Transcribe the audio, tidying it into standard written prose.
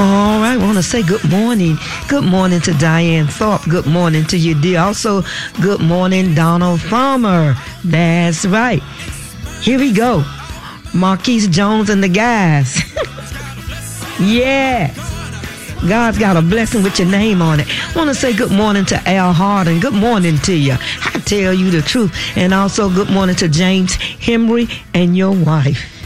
All right, I want to say good morning. Good morning to Diane Thorpe. Good morning to you, dear. Also, good morning, Donald Farmer. That's right. Here we go. Marquise Jones and the guys. Yeah. God's got a blessing with your name on it. I want to say good morning to Al Harden. Good morning to you. I tell you the truth. And also good morning to James Henry and your wife.